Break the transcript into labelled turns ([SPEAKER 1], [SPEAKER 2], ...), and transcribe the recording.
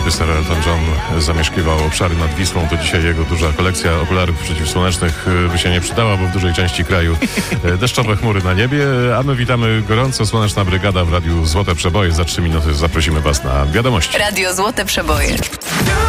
[SPEAKER 1] kiedy Sir Elton John zamieszkiwał obszary nad Wisłą, to dzisiaj jego duża kolekcja okularów przeciwsłonecznych by się nie przydała, bo w dużej części kraju deszczowe chmury na niebie, a my witamy gorąco. Słoneczna Brygada w Radiu Złote Przeboje. Za 3 minuty zaprosimy Was na wiadomości.
[SPEAKER 2] Radio Złote Przeboje.